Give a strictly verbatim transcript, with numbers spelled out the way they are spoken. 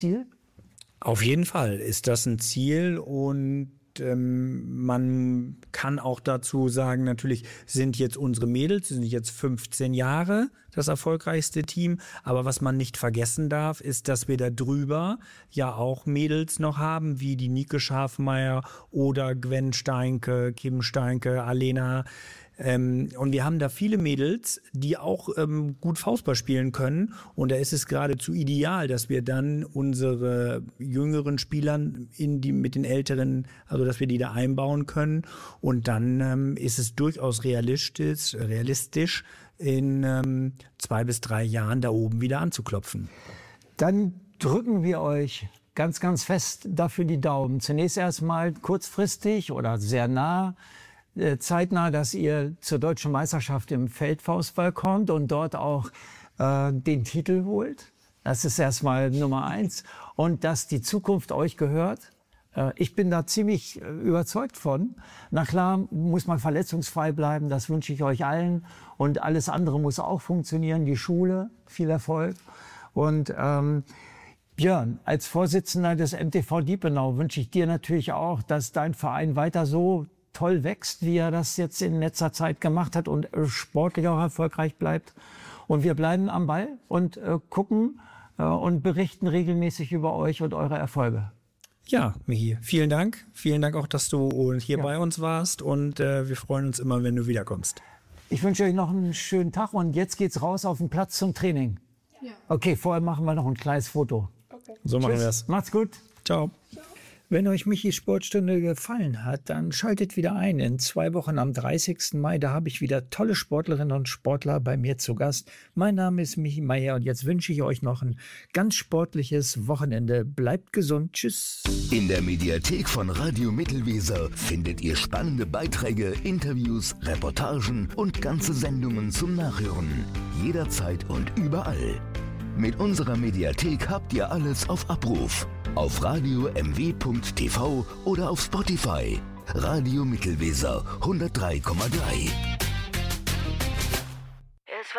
Ziel? Auf jeden Fall ist das ein Ziel und ähm, man kann auch dazu sagen, natürlich sind jetzt unsere Mädels, sind jetzt fünfzehn Jahre das erfolgreichste Team, aber was man nicht vergessen darf, ist, dass wir da drüber ja auch Mädels noch haben, wie die Nike Schafmeier oder Gwen Steinke, Kim Steinke, Alena. Ähm, und wir haben da viele Mädels, die auch ähm, gut Faustball spielen können. Und da ist es geradezu ideal, dass wir dann unsere jüngeren Spielern in die, mit den älteren, also dass wir die da einbauen können. Und dann ähm, ist es durchaus realistisch, realistisch in ähm, zwei bis drei Jahren da oben wieder anzuklopfen. Dann drücken wir euch ganz, ganz fest dafür die Daumen. Zunächst erstmal kurzfristig oder sehr nah, äh, zeitnah, dass ihr zur Deutschen Meisterschaft im Feldfaustball kommt und dort auch äh, den Titel holt. Das ist erstmal Nummer eins. Und dass die Zukunft euch gehört. Äh, ich bin da ziemlich äh, überzeugt von. Na klar, muss man verletzungsfrei bleiben, das wünsche ich euch allen. Und alles andere muss auch funktionieren. Die Schule, viel Erfolg. Und ähm, Björn, als Vorsitzender des M T V Diepenau wünsche ich dir natürlich auch, dass dein Verein weiter so toll wächst, wie er das jetzt in letzter Zeit gemacht hat und sportlich auch erfolgreich bleibt. Und wir bleiben am Ball und äh, gucken äh, und berichten regelmäßig über euch und eure Erfolge. Ja, Michi, vielen Dank. Vielen Dank auch, dass du hier ja. bei uns warst und äh, wir freuen uns immer, wenn du wiederkommst. Ich wünsche euch noch einen schönen Tag und jetzt geht's raus auf den Platz zum Training. Ja. Okay, vorher machen wir noch ein kleines Foto. Okay. So machen wir es. Macht's gut. Ciao. Wenn euch Michis Sportstunde gefallen hat, dann schaltet wieder ein. In zwei Wochen am dreißigsten Mai, da habe ich wieder tolle Sportlerinnen und Sportler bei mir zu Gast. Mein Name ist Michi Meier und jetzt wünsche ich euch noch ein ganz sportliches Wochenende. Bleibt gesund. Tschüss. In der Mediathek von Radio Mittelweser findet ihr spannende Beiträge, Interviews, Reportagen und ganze Sendungen zum Nachhören. Jederzeit und überall. Mit unserer Mediathek habt ihr alles auf Abruf. Auf radio m w punkt t v oder auf Spotify. Radio Mittelweser hundertdrei Komma drei.